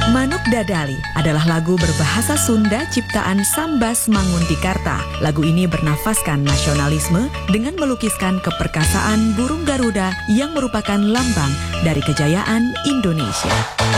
Manuk Dadali adalah lagu berbahasa Sunda ciptaan Sambas Manguntikarta. Lagu ini bernafaskan nasionalisme dengan melukiskan keperkasaan burung Garuda yang merupakan lambang dari kejayaan Indonesia.